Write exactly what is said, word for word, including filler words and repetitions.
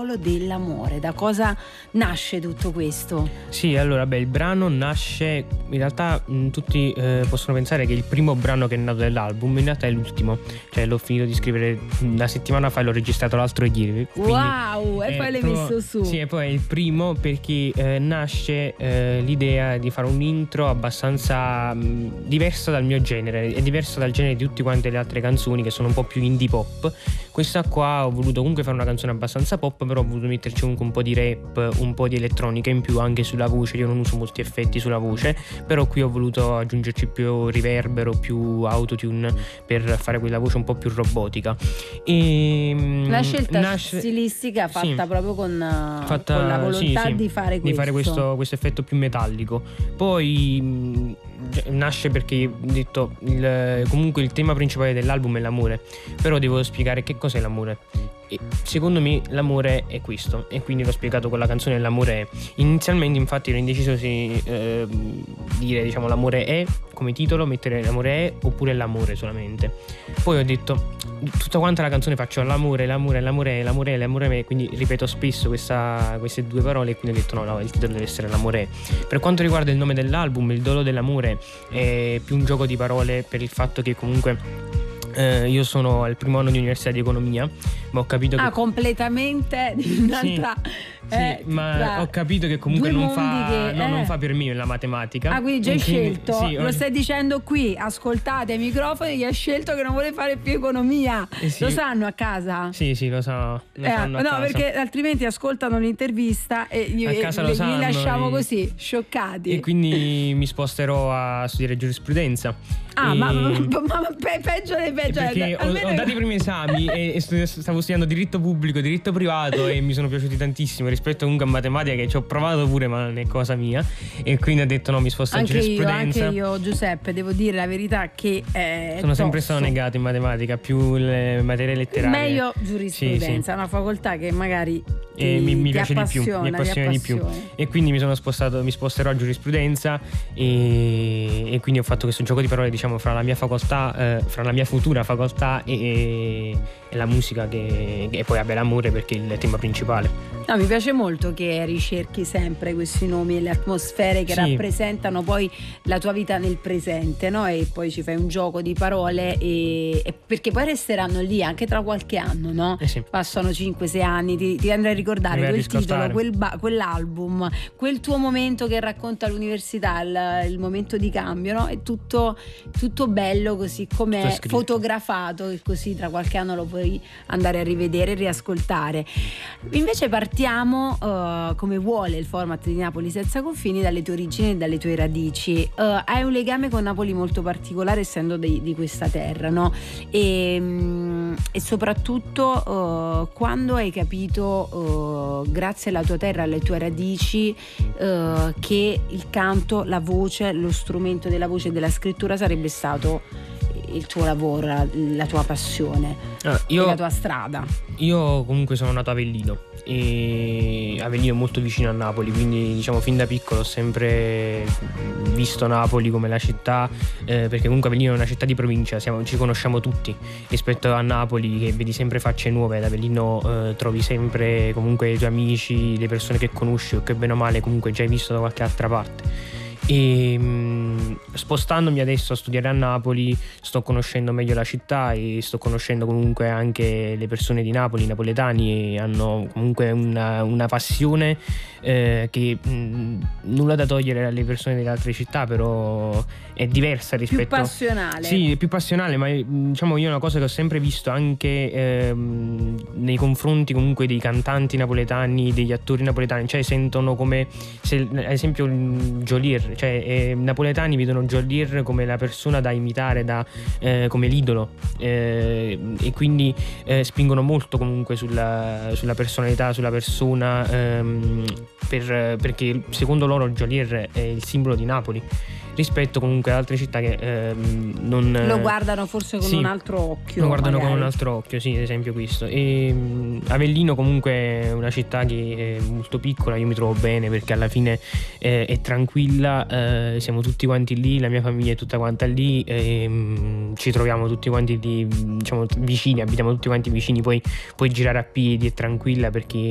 Dolo dell'amore. Da cosa nasce tutto questo? Sì, allora, beh, il brano nasce, in realtà mh, tutti eh, possono pensare che il primo brano che è nato dell'album in realtà è l'ultimo, cioè l'ho finito di scrivere una settimana fa e l'ho registrato l'altro ieri. Quindi, wow, e poi l'hai pro- messo su. Sì, e poi è il primo perché eh, nasce eh, l'idea di fare un intro abbastanza mh, diversa dal mio genere, è diversa dal genere di tutte quante le altre canzoni che sono un po' più indie pop. Questa qua ho voluto comunque fare una canzone abbastanza pop, però ho voluto metterci comunque un po' di rap, un po' di elettronica in più anche sulla voce. Io non uso molti effetti sulla voce, però qui ho voluto aggiungerci più riverbero, più autotune per fare quella voce un po' più robotica. E la scelta nasce... stilistica fatta sì, proprio con, fatta, con la volontà sì, sì, di fare questo. di fare questo, questo effetto più metallico. Poi mh, nasce perché ho detto il, comunque il tema principale dell'album è l'amore, però devo spiegare che cos'è l'amore. E secondo me l'amore è questo, e quindi l'ho spiegato con la canzone. L'amore è, inizialmente infatti ero indeciso se eh, dire diciamo l'amore è come titolo, mettere l'amore è oppure l'amore solamente. Poi ho detto tutta quanta la canzone faccio l'amore, l'amore, l'amore è, l'amore è, l'amore è, quindi ripeto spesso questa, queste due parole, e quindi ho detto no, no, il titolo deve essere l'amore è. Per quanto riguarda il nome dell'album, il Dolo dell'amore è più un gioco di parole, per il fatto che comunque Eh, io sono al primo anno di università di economia, ma ho capito che ah completamente di un'altra sì, eh, sì, ma ho capito che comunque non fa, che, no, eh. non fa per me la matematica. Ah, quindi già hai scelto, sì, lo stai dicendo qui, ascoltate ai microfoni, gli ha scelto che non vuole fare più economia. Eh sì. Lo sanno a casa? Sì, sì, lo, so, lo eh, sanno a no, casa. perché altrimenti ascoltano l'intervista e gli, a casa li, lo sanno, li lasciamo e, così, scioccati. E quindi mi sposterò a studiare giurisprudenza. Ah, e... ma, ma, ma pe, peggio dei peggio. Perché ho, ho dato i primi esami e, e stavo studiando diritto pubblico, diritto privato, e mi sono piaciuti tantissimo rispetto comunque a matematica, che ci ho provato pure ma non è cosa mia, e quindi ho detto no, mi sposto anche a giurisprudenza. Io, anche io Giuseppe, devo dire la verità che è sono sempre tosto. stato negato in matematica, più le materie letterarie. Meglio giurisprudenza, sì, sì. È una facoltà che magari ti, e mi, mi ti piace di più, mi appassiona di più, e quindi mi sono spostato, mi sposterò a giurisprudenza, e, e quindi ho fatto questo gioco di parole diciamo fra la mia facoltà, eh, fra la mia futura facoltà e, e, e la musica, che, che poi abbia l'amore perché è il tema principale. No, mi piace molto che ricerchi sempre questi nomi e le atmosfere che sì. rappresentano poi la tua vita nel presente, no? E poi ci fai un gioco di parole, e, e perché poi resteranno lì anche tra qualche anno, no? Eh sì. Passano cinque sei anni, ti, ti andrai a ricordare quel titolo, quel ba- quell'album, quel tuo momento che racconta l'università, il, il momento di cambio, no? È tutto, tutto bello così come è fotografato, e così tra qualche anno lo puoi andare a rivedere e riascoltare. Invece partiamo Partiamo uh, come vuole il format di Napoli senza confini dalle tue origini e dalle tue radici. Uh, hai un legame con Napoli molto particolare, essendo di, di questa terra, no? E, um, e soprattutto uh, quando hai capito, uh, grazie alla tua terra, alle tue radici, uh, che il canto, la voce, lo strumento della voce e della scrittura sarebbe stato il tuo lavoro, la, la tua passione, ah, io, e la tua strada. Io comunque sono nato a Avellino, e Avellino è molto vicino a Napoli, quindi diciamo fin da piccolo ho sempre visto Napoli come la città, eh, perché comunque Avellino è una città di provincia, siamo, ci conosciamo tutti rispetto a Napoli che vedi sempre facce nuove. Ad Avellino eh, trovi sempre comunque i tuoi amici, le persone che conosci o che bene o male comunque già hai visto da qualche altra parte. E mh, spostandomi adesso a studiare a Napoli sto conoscendo meglio la città, e sto conoscendo comunque anche le persone di Napoli, i napoletani, e hanno comunque una, una passione eh, che mh, nulla da togliere alle persone delle altre città, però è diversa rispetto, più passionale. Sì, è più passionale, ma diciamo io una cosa che ho sempre visto anche ehm, nei confronti comunque dei cantanti napoletani, degli attori napoletani, cioè sentono come se, ad esempio Geolier, cioè eh, napoletani vedono Geolier come la persona da imitare, da, eh, come l'idolo, eh, e quindi eh, spingono molto comunque sulla, sulla personalità, sulla persona, ehm, per, perché secondo loro Geolier è il simbolo di Napoli, rispetto comunque ad altre città che ehm, non lo guardano forse con sì, un altro occhio. Lo guardano magari. con un altro occhio, sì, ad esempio questo. E mh, Avellino comunque è una città che è molto piccola, io mi trovo bene perché alla fine eh, è tranquilla, eh, siamo tutti quanti lì, la mia famiglia è tutta quanta lì, e, mh, ci troviamo tutti quanti lì, diciamo vicini, abitiamo tutti quanti vicini, poi puoi girare a piedi, è tranquilla perché